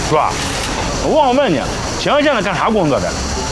哥，我忘了问你，秦阳现在干啥工作的？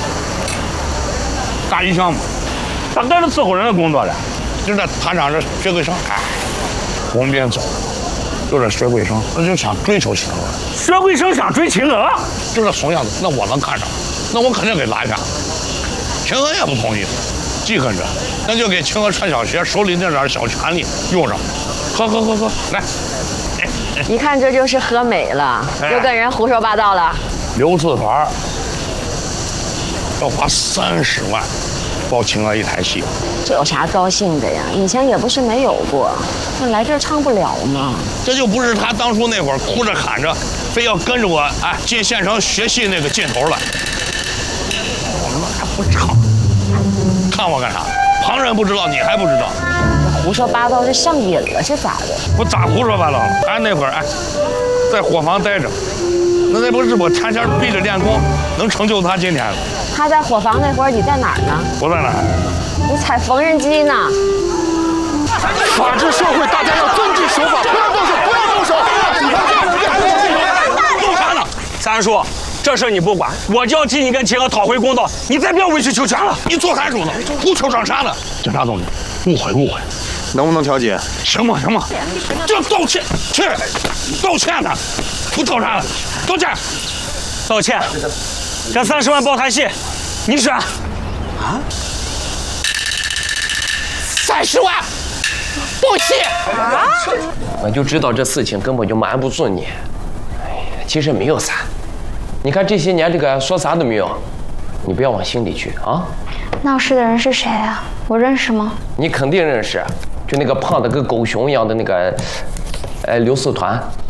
干一项目， 他干着伺候人的工作的。 就在团长这学卫生，哎，我们别走，就这学卫生，那就想追求秦娥。 学卫生想追秦娥， 就这怂样子，那我能看上，那我肯定给拦下。秦娥也不同意，记恨着，那就给秦娥穿小鞋，手里那点小权利用上。喝，来。 一看这就是喝美了，又跟人胡说八道了。 刘四团要花30万包秦娥一台戏， 这有啥高兴的呀？以前也不是没有过，那来这儿唱不了吗？ 这就不是他当初那会儿哭着喊着，非要跟着我进县城学戏那个劲头了。我们还不唱，看我干啥？旁人不知道，你还不知道？ 胡说八道，这上瘾了是咋的？ 我咋胡说八道了？俺那会儿在伙房待着，那不是我天天逼着练功，能成就他今天了。 他在伙房那会儿，你在哪儿呢？ 我在哪儿？ 你踩缝纫机呢。 法治社会，大家要遵纪守法，不要动手，不要动手！ 动啥呢？ 三叔，这事你不管，我就要替你跟秦娥讨回公道，你再不要委曲求全了。 你做啥主呢？胡求上啥呢？警察同志，误会， 能不能调解？ 行吗？就道歉，去道歉呢，不道啥了？道歉， 道歉，这30万包台戏，你选。 啊？30万，报戏啊！ 我就知道这事情根本就瞒不住你。哎呀，其实没有啥。你看这些年这个说啥都没有，你不要往心里去啊。 闹事的人是谁啊？我认识吗？ 你肯定认识，就那个胖的跟狗熊一样的那个，刘四团。